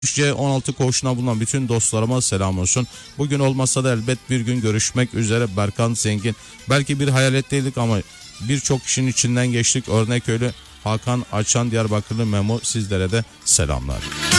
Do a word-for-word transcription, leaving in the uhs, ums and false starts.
C on altı koğuşuna bulunan bütün dostlarıma selam olsun. Bugün olmasa da elbet bir gün görüşmek üzere. Berkan Zengin. Belki bir hayaletteydik ama birçok kişinin içinden geçtik. Örneköylü Hakan Açan, Diyarbakırlı Memo, sizlere de selamlar.